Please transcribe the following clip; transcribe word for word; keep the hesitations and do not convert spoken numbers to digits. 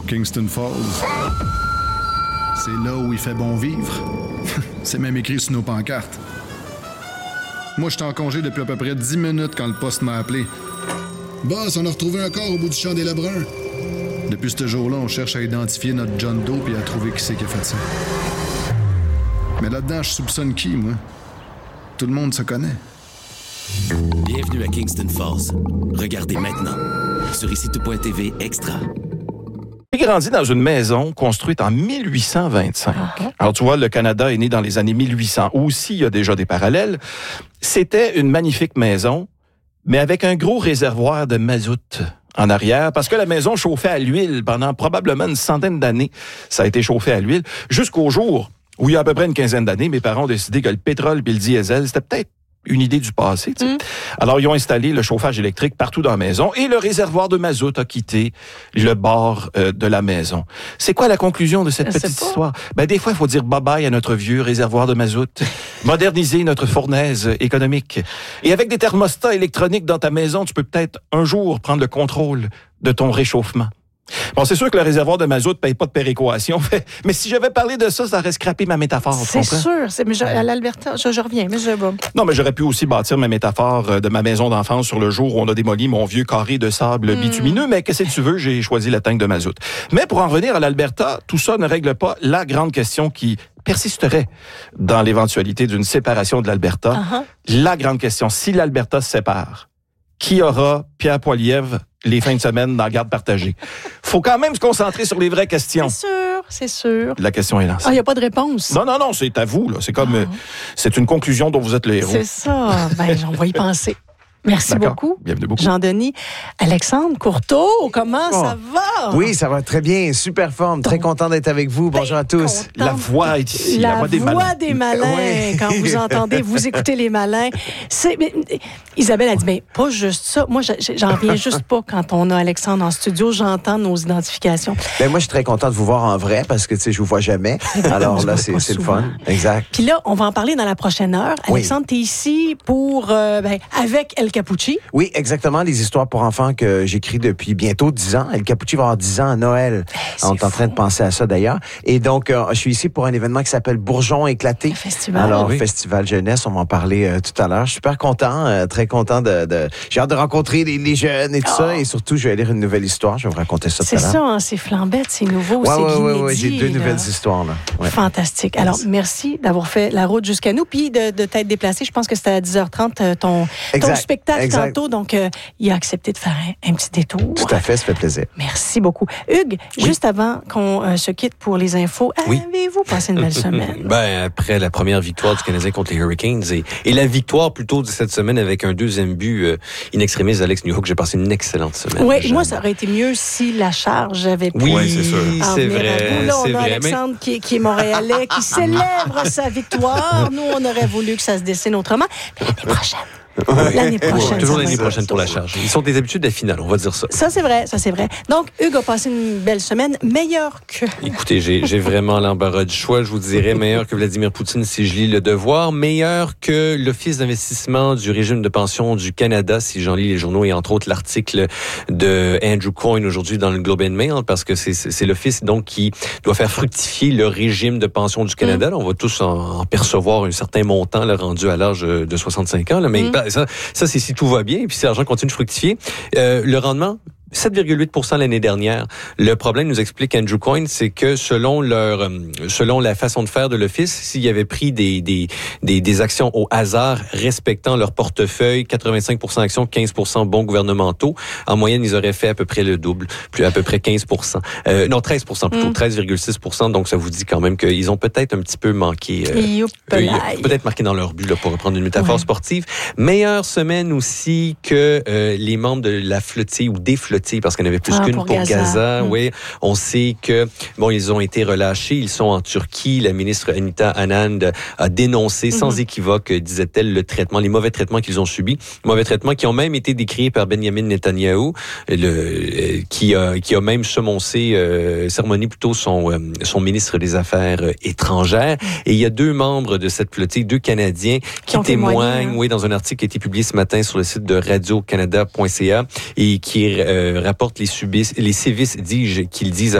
Kingston Falls. C'est là où il fait bon vivre. C'est même écrit sur nos pancartes. Moi, j'étais en congé depuis à peu près dix minutes quand le poste m'a appelé. Boss, on a retrouvé un corps au bout du champ des Lebrun. Depuis ce jour-là, on cherche à identifier notre John Doe et à trouver qui c'est qui a fait ça. Mais là-dedans, je soupçonne qui, moi? Tout le monde se connaît. Bienvenue à Kingston Falls. Regardez maintenant sur ici tout point t v Extra. J'ai grandi dans une maison construite en mille huit cent vingt-cinq. Uh-huh. Alors, tu vois, le Canada est né dans les années mille huit cents. Aussi, il y a déjà des parallèles. C'était une magnifique maison, mais avec un gros réservoir de mazout en arrière, parce que la maison chauffait à l'huile pendant probablement une centaine d'années. Ça a été chauffé à l'huile jusqu'au jour où, il y a à peu près une quinzaine d'années, mes parents ont décidé que le pétrole et le diesel, c'était peut-être une idée du passé. Tu sais. Mm. Alors, ils ont installé le chauffage électrique partout dans la maison et le réservoir de mazout a quitté le bord euh, de la maison. C'est quoi la conclusion de cette Je petite histoire? Ben, des fois, il faut dire bye-bye à notre vieux réservoir de mazout, moderniser notre fournaise économique. Et avec des thermostats électroniques dans ta maison, tu peux peut-être un jour prendre le contrôle de ton réchauffement. Bon, c'est sûr que le réservoir de mazout ne paye pas de péréquation, mais si j'avais parlé de ça, ça aurait scrappé ma métaphore. C'est sûr, c'est, mais je, à l'Alberta, je, je reviens, mais je vais. Non, mais j'aurais pu aussi bâtir ma métaphore de ma maison d'enfance sur le jour où on a démoli mon vieux carré de sable mm. bitumineux, mais qu'est-ce que tu veux, j'ai choisi la tank de mazout. Mais pour en revenir à l'Alberta, tout ça ne règle pas la grande question qui persisterait dans l'éventualité d'une séparation de l'Alberta. Uh-huh. La grande question, si l'Alberta se sépare, qui aura Pierre Poilievre les fins de semaine dans la garde partagée? Faut quand même se concentrer sur les vraies questions. C'est sûr, c'est sûr. La question est lancée. Ah, il n'y a pas de réponse. Non, non, non, c'est à vous, là. C'est comme, ah. euh, c'est une conclusion dont vous êtes le héros. C'est ça. Ben, on va y penser. Merci D'accord. beaucoup. Bienvenue beaucoup. Jean-Denis. Alexandre Courteau, comment oh. ça va? Oui, ça va très bien. Super forme. Très content d'être avec vous. Bonjour à tous. Content. La voix est ici. La, la voix des voix malins. des malins. Oui. Quand vous entendez, vous écoutez les malins. C'est, mais, Isabelle a dit, mais pas juste ça. Moi, j'en reviens juste pas quand on a Alexandre en studio. J'entends nos identifications. Ben, moi, je suis très content de vous voir en vrai parce que, tu sais, je vous vois jamais. Alors là, c'est, c'est le fun. Exact. Puis là, on va en parler dans la prochaine heure. Alexandre, oui. tu es ici pour, euh, ben, avec El Capucci. Oui, exactement, les histoires pour enfants que j'écris depuis bientôt dix ans. El Capucci va avoir dix ans à Noël. C'est On est fou. en train de penser à ça d'ailleurs. Et donc, euh, je suis ici pour un événement qui s'appelle Bourgeon éclaté. Le festival. Alors, oui. Festival Jeunesse, on va en parler euh, tout à l'heure. Je suis super content, euh, très content de, de... J'ai hâte de rencontrer les, les jeunes et tout oh. ça. Et surtout, je vais lire une nouvelle histoire. Je vais vous raconter ça c'est tout à l'heure. C'est ça, hein, c'est flambette, c'est nouveau, ouais, c'est ouais, inédit. Oui, oui, j'ai deux là. nouvelles histoires. Là. Ouais. Fantastique. Alors, merci. merci d'avoir fait la route jusqu'à nous, puis de, de t'être déplacé. Je pense que c'était à dix heures trente, ton, ton spectacle exact. tantôt. Donc, euh, il a accepté de faire un, un petit détour. Tout à fait, ça fait plaisir. Merci beaucoup. Hugues, oui. juste avant qu'on euh, se quitte pour les infos, oui. avez-vous passé une belle semaine? Ben, après la première victoire du Canadien contre les Hurricanes et, et la victoire plutôt de cette semaine avec un deuxième but euh, in extremis Alex Newhook, j'ai passé une excellente semaine. Oui, moi, ça aurait été mieux si la charge avait pu. Oui, c'est sûr. C'est vrai. Là, on c'est a vrai, Alexandre mais... qui, est, qui est montréalais, qui célèbre sa victoire. Nous, on aurait voulu que ça se dessine autrement. Mais l'année prochaine. Oui. L'année prochaine. Oui, toujours l'année prochaine pour la charge. Ils sont des habitudes de la finale, on va dire ça. Ça, c'est vrai, ça, c'est vrai. Donc, Hugues a passé une belle semaine, meilleure que... Écoutez, j'ai, j'ai vraiment l'embarras du choix. Je vous dirais meilleur que Vladimir Poutine si je lis Le Devoir, meilleur que l'Office d'investissement du régime de pension du Canada, si j'en lis les journaux, et entre autres l'article de Andrew Coyne aujourd'hui dans le Globe and Mail, parce que c'est, c'est, c'est l'Office donc qui doit faire fructifier le régime de pension du Canada. Mmh. Là, on va tous en, en percevoir un certain montant là, rendu à l'âge de soixante-cinq ans. Là, mais mmh. Ça, ça, c'est si tout va bien, et puis si l'argent continue de fructifier. Euh, le rendement, sept virgule huit pour cent l'année dernière. Le problème, nous explique Andrew Coyne, c'est que selon leur, selon la façon de faire de l'Office, s'ils avaient pris des, des, des, des actions au hasard respectant leur portefeuille, quatre-vingt-cinq pour cent actions, quinze pour cent bons gouvernementaux, en moyenne, ils auraient fait à peu près le double, plus à peu près quinze pour cent. Euh, non, treize pour cent plutôt, mm. treize virgule six pour cent. Donc, ça vous dit quand même qu'ils ont peut-être un petit peu manqué, euh, euh, peut-être marqué dans leur but, là, pour reprendre une métaphore ouais. sportive. Meilleure semaine aussi que euh, les membres de la flottille ou des flottilles, parce qu'il y en avait plus ah, qu'une pour, pour Gaza. Gaza mmh. Oui, on sait que bon, ils ont été relâchés. Ils sont en Turquie. La ministre Anita Anand a dénoncé mmh. sans équivoque, disait-elle, le traitement, les mauvais traitements qu'ils ont subis, mauvais traitements qui ont même été décriés par Benjamin Netanyahu, le, qui a qui a même semoncé, euh, sermonné plutôt son euh, son ministre des Affaires étrangères. Et il y a deux membres de cette flottille, deux Canadiens, qui, qui témoignent, hein. oui, dans un article qui a été publié ce matin sur le site de radio canada point c a et qui euh, rapporte les, subis, les sévices, dis-je, qu'ils disent